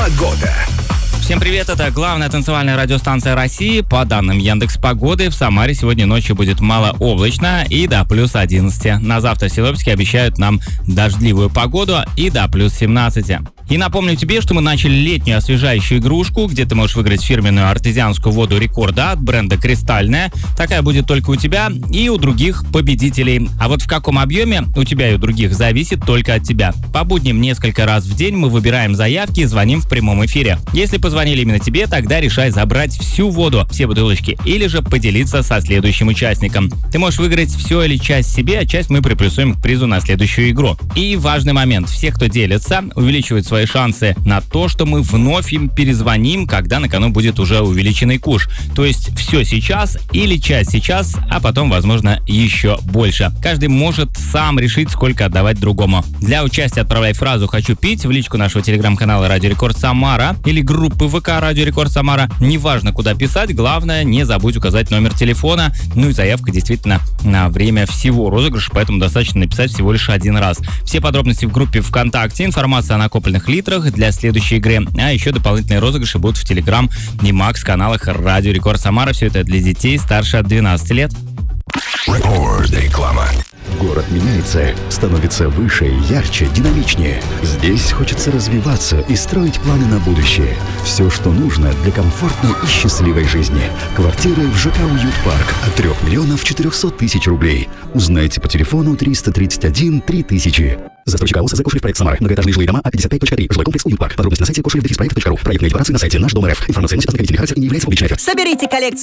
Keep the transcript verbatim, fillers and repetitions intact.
Погода. Всем привет, это главная танцевальная радиостанция России. По данным Яндекс.Погоды, в Самаре сегодня ночью будет малооблачно и до плюс одиннадцати. На завтра синоптики обещают нам дождливую погоду и до плюс семнадцати. И напомню тебе, что мы начали летнюю освежающую игрушку, где ты можешь выиграть фирменную артезианскую воду Рекорда от бренда «Кристальная». Такая будет только у тебя и у других победителей. А вот в каком объеме у тебя и у других зависит только от тебя. По будням несколько раз в день мы выбираем заявки и звоним в прямом эфире. Если позвонили именно тебе, тогда решай забрать всю воду, все бутылочки, или же поделиться со следующим участником. Ты можешь выиграть все или часть себе, а часть мы приплюсуем к призу на следующую игру. И важный момент. Все, кто делится, увеличивают свои шансы на то, что мы вновь им перезвоним, когда на кону будет уже увеличенный куш. То есть все сейчас или часть сейчас, а потом, возможно, еще больше. Каждый может сам решить, сколько отдавать другому. Для участия отправляй фразу «Хочу пить» в личку нашего телеграм-канала «Радио Рекорд Самара» или группы ВК «Радио Рекорд Самара». Неважно, куда писать, главное, не забудь указать номер телефона. Ну и заявка действительно на время всего розыгрыша, поэтому достаточно написать всего лишь один раз. Все подробности в группе ВКонтакте, информация о накопленных литрах для следующей игры, а еще дополнительные розыгрыши будут в Телеграм и Макс-каналах Радио Рекорд Самара. Все это для детей старше от двенадцати лет. Реклама. Город меняется, становится выше, ярче, динамичнее. Здесь хочется развиваться и строить планы на будущее. Все, что нужно для комфортной и счастливой жизни. Квартиры в ЖК «Уют-парк» от трёх миллионов четырёхсот тысяч рублей. Узнайте по телефону триста тридцать один три тысячи. Застройщик АО СЗ «Кошелев Проект Самара». Многоэтажные жилые дома А пятьдесят пять точка три. Жилой комплекс «Уют-парк». Подробности на сайте кошелев проект точка ру. Проектные декларации на сайте Наш Дом РФ. Информация носит ознакомительный характер и не является публичной. Соберите коллекцию